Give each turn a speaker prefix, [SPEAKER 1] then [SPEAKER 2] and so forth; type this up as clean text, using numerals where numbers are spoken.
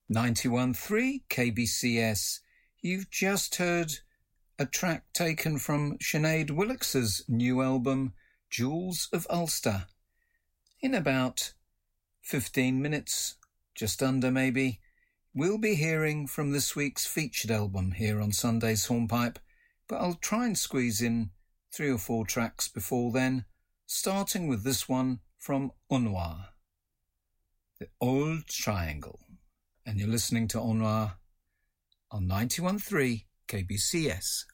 [SPEAKER 1] 91.3 KBCS. You've just heard a track taken from Sinead Willex's new album, Jewels of Ulster. In about 15 minutes, just under maybe, we'll be hearing from this week's featured album here on Sunday's Hornpipe, but I'll try and squeeze in 3 or 4 tracks before then, starting with this one from Onwa, The Old Triangle. And you're listening to Onwa on 91.3 KBCS.